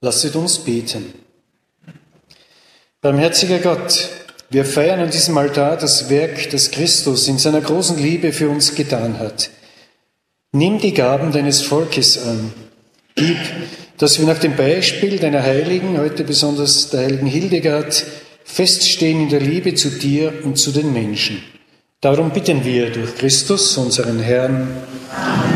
Lasset uns beten. Barmherziger Gott, wir feiern an diesem Altar das Werk, das Christus in seiner großen Liebe für uns getan hat. Nimm die Gaben deines Volkes an. Gib, dass wir nach dem Beispiel deiner Heiligen, heute besonders der heiligen Hildegard, feststehen in der Liebe zu dir und zu den Menschen. Darum bitten wir durch Christus, unseren Herrn. Amen.